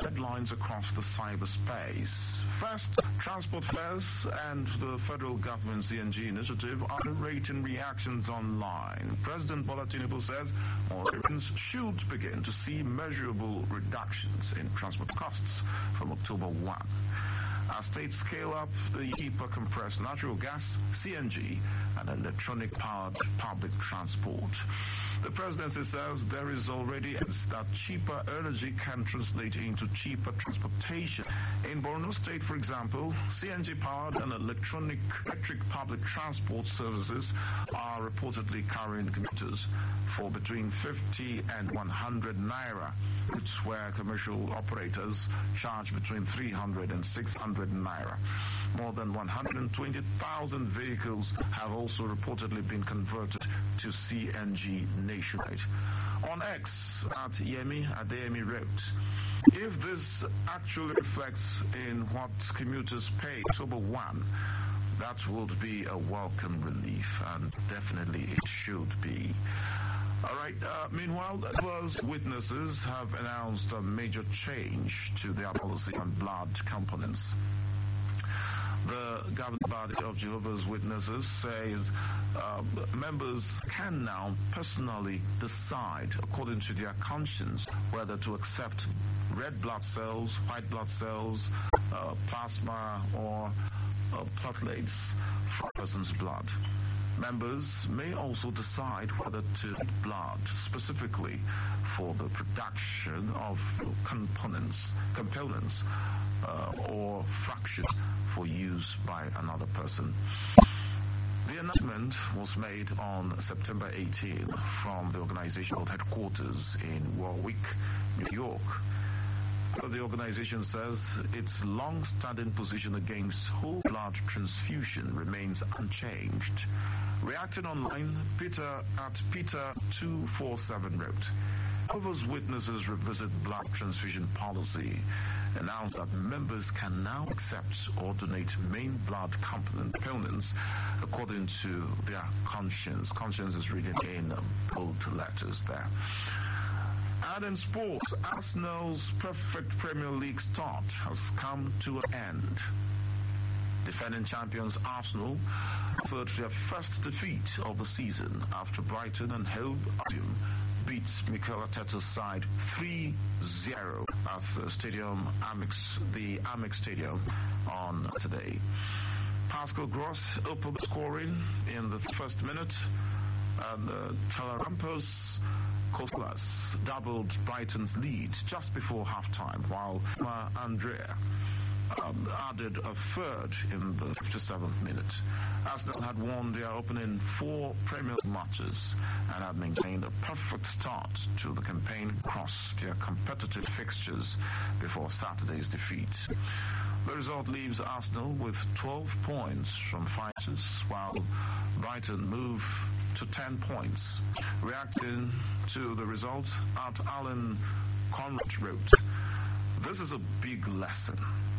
headlines across the cyberspace. First, transport fares and the federal government's CNG initiative are generating reactions online. President Bola Tinubu says Nigerians should begin to see measurable reductions in transport costs from October 1. As states scale up the cheaper compressed natural gas, CNG, and electronic-powered public transport. The presidency says there is already evidence that cheaper energy can translate into cheaper transportation. In Borno State, for example, CNG-powered and electric public transport services are reportedly carrying commuters for between 50 and 100 naira, routes where commercial operators charge between 300 and 600 naira. More than 120,000 vehicles have also reportedly been converted to CNG nationwide. On X, at Yemi Adeyemi wrote, if this actually reflects in what commuters pay October 1, that would be a welcome relief, and definitely it should be. All right. Meanwhile, witnesses have announced a major change to their policy on blood components. The governing body of Jehovah's Witnesses says members can now personally decide, according to their conscience, whether to accept red blood cells, white blood cells, plasma, or platelets from a person's blood. Members may also decide whether to give blood specifically for the production of components, or fractions for use by another person. The announcement was made on September 18 from the organizational headquarters in Warwick, New York. The organization says its long-standing position against whole blood transfusion remains unchanged. Reacting online, Peter at Peter247 wrote, Jehovah's Witnesses revisit blood transfusion policy, announced that members can now accept or donate main blood components according to their conscience. Conscience is written in bold letters there. And in sports, Arsenal's perfect Premier League start has come to an end. Defending champions Arsenal suffered their first defeat of the season after Brighton and Hove Albion beat Mikel Arteta's side 3-0 at the Amex Stadium on Saturday. Pascal Gross opened the scoring in the first minute, and Talarampas Koslas doubled Brighton's lead just before halftime, while Andrea added a third in the 57th minute. Arsenal had won their opening 4 Premier League matches and had maintained a perfect start to the campaign across their competitive fixtures before Saturday's defeat. The result leaves Arsenal with 12 points from 5 matches, while Brighton move to 10 points. Reacting to the result, Alan Conrad wrote, "This is a big lesson."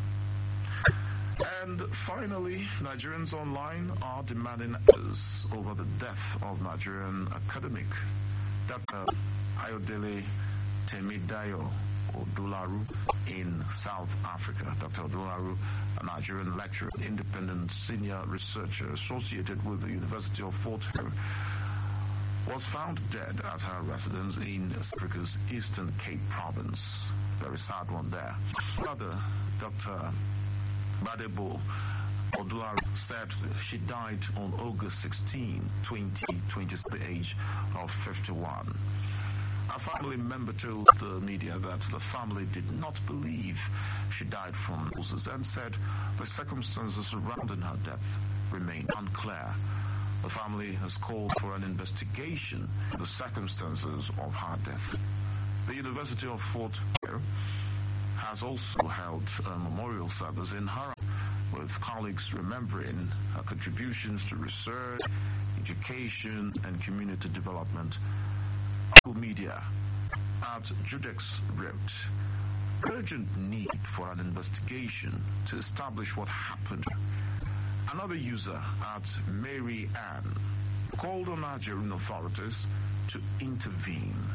And finally, Nigerians online are demanding answers over the death of Nigerian academic Dr. Ayodele Temidayo Odolaru in South Africa. Dr. Odolaru, a Nigerian lecturer, independent senior researcher associated with the University of Fort Hare, was found dead at her residence in Africa's Eastern Cape province. Very sad one there. Brother, Dr. Badebo Odolaru said she died on August 16, 2020, at the age of 51. A family member told the media that the family did not believe she died from causes and said the circumstances surrounding her death remain unclear. The family has called for an investigation of the circumstances of her death. The University of Fort Hare has also held a memorial service in Harare, with colleagues remembering her contributions to research, education, and community development. Media at Judex wrote, urgent need for an investigation to establish what happened. Another user at Mary Ann called on Nigerian authorities to intervene.